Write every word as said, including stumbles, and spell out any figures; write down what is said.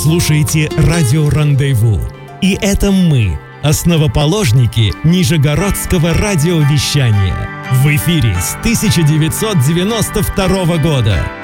Слушайте радио «Рандеву». И это мы, основоположники Нижегородского радиовещания. В эфире с тысяча девятьсот девяносто второго года.